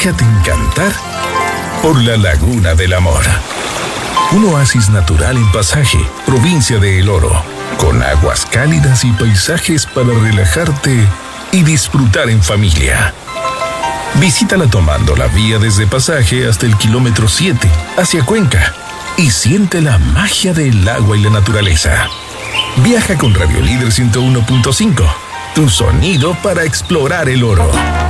Déjate encantar por la Laguna del Amor. Un oasis natural en Pasaje, provincia de El Oro, con aguas cálidas y paisajes para relajarte y disfrutar en familia. Visítala tomando la vía desde Pasaje hasta el kilómetro 7, hacia Cuenca, y siente la magia del agua y la naturaleza. Viaja con Radio Líder 101.5, tu sonido para explorar El Oro.